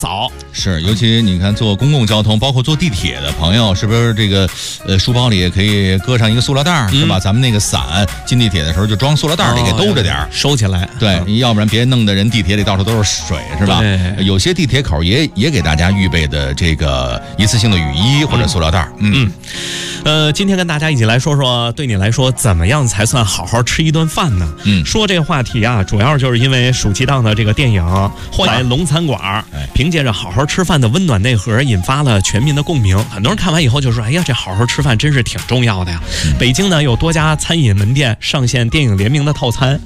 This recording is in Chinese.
早是，尤其你看坐公共交通，包括坐地铁的朋友，是不是这个书包里也可以搁上一个塑料袋，是吧？咱们那个伞进地铁的时候就装塑料袋里给兜着点收起来。 对，要不然别弄得人地铁里到处都是水，是吧？有些地铁口也给大家预备的这个一次性的雨衣或者塑料袋。 今天跟大家一起来说说，对你来说怎么样才算好好吃一顿饭呢？说这个话题啊，主要就是因为暑期档的这个电影《欢来龙餐馆》，凭借着好好吃饭的温暖内核，引发了全民的共鸣。很多人看完以后就说：“哎呀，这好好吃饭真是挺重要的呀！”北京呢有多家餐饮门店上线电影联名的套餐，